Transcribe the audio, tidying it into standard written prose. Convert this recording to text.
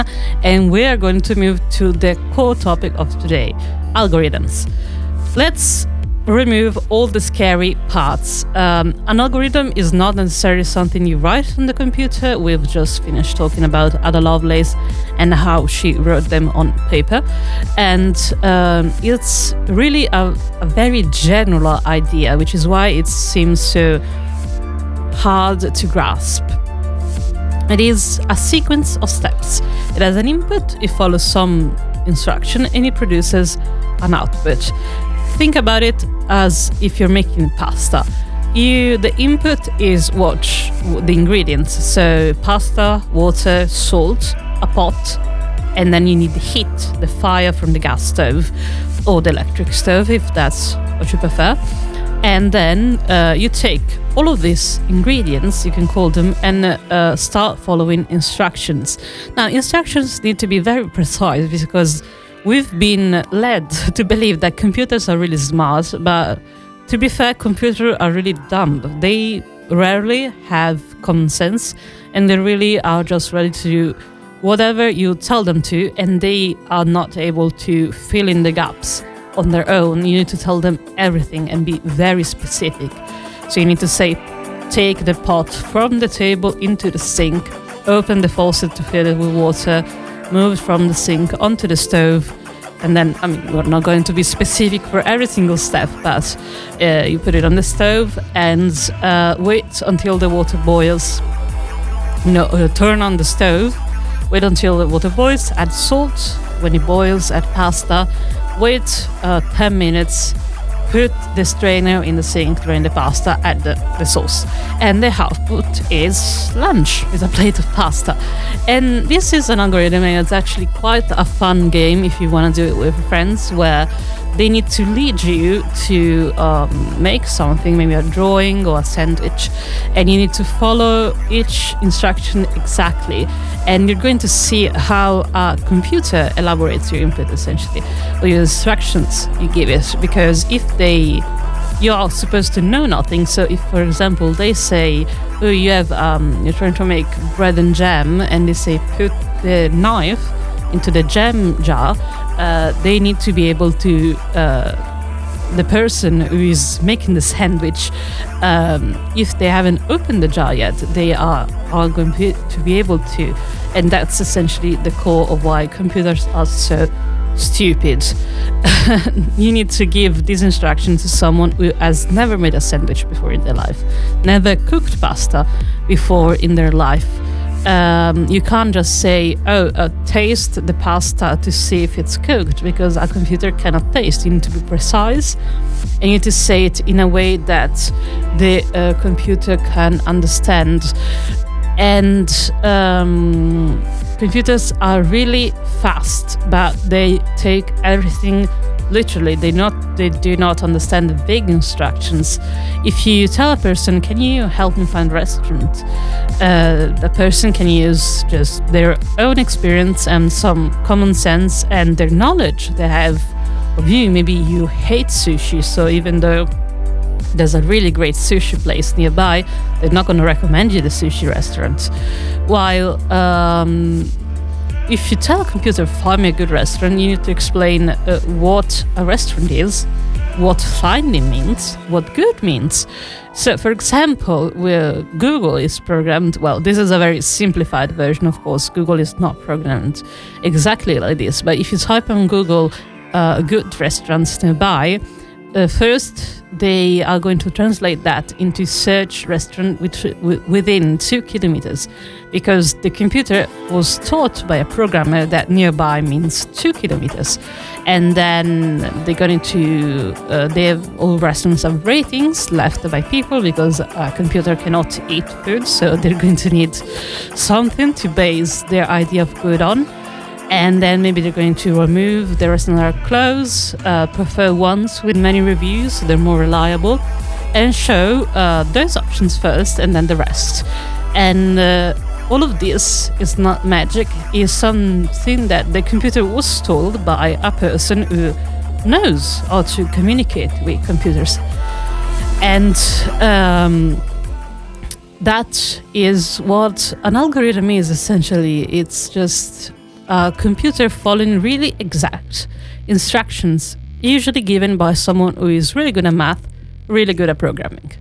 and we are going to move to the core topic of today, algorithms. Let's remove all the scary parts. An algorithm is not necessarily something you write on the computer. We've just finished talking about Ada Lovelace and how she wrote them on paper. And it's really a very general idea, which is why it seems so hard to grasp. It is a sequence of steps. It has an input, it follows some instruction, and it produces an output. Think about it as if you're making pasta. The input is the ingredients. So pasta, water, salt, a pot, and then you need the heat, the fire from the gas stove or the electric stove if that's what you prefer. And then you take all of these ingredients, you can call them, and start following instructions. Now, instructions need to be very precise because we've been led to believe that computers are really smart, but to be fair, computers are really dumb. They rarely have common sense, and they really are just ready to do whatever you tell them to, and they are not able to fill in the gaps on their own. You need to tell them everything and be very specific. So you need to say, take the pot from the table into the sink, open the faucet to fill it with water, move it from the sink onto the stove, and then, we're not going to be specific for every single step, but you put it on the stove and wait until the water boils. Turn on the stove, wait until the water boils, add salt. When it boils, add pasta. Wait 10 minutes, put the strainer in the sink, drain the pasta, add the sauce. And the output is lunch with a plate of pasta. And this is an algorithm, and it's actually quite a fun game if you want to do it with friends, where they need to lead you to make something, maybe a drawing or a sandwich, and you need to follow each instruction exactly. And you're going to see how a computer elaborates your input, essentially, or your instructions you give it. Because if you are supposed to know nothing. So if, for example, they say, you're trying to make bread and jam, and they say put the knife into the jam jar, they need to be able to, the person who is making the sandwich, if they haven't opened the jar yet, they are going to be able to. And that's essentially the core of why computers are so stupid. You need to give these instructions to someone who has never made a sandwich before in their life, never cooked pasta before in their life. You can't just say, taste the pasta to see if it's cooked, because a computer cannot taste. You need to be precise, and you need to say it in a way that the computer can understand. And computers are really fast, but they take everything literally. They do not understand the vague instructions. If you tell a person, can you help me find a restaurant? The person can use just their own experience and some common sense and their knowledge they have of you. Maybe you hate sushi, so even though there's a really great sushi place nearby, they're not going to recommend you the sushi restaurant. While if you tell a computer, find me a good restaurant, you need to explain what a restaurant is, what finding means, what good means. So, for example, where Google is programmed, well, this is a very simplified version, of course. Google is not programmed exactly like this, but if you type on Google good restaurants nearby, first they are going to translate that into search restaurant within 2 kilometers, because the computer was taught by a programmer that nearby means 2 kilometers. And then they're going to all restaurants have ratings left by people, because a computer cannot eat food, so they're going to need something to base their idea of good on. And then maybe they're going to remove the rest of their clothes, prefer ones with many reviews, so they're more reliable, and show those options first and then the rest. And all of this is not magic, it's something that the computer was told by a person who knows how to communicate with computers. And that is what an algorithm is, essentially. It's just a computer following really exact instructions, usually given by someone who is really good at math, really good at programming.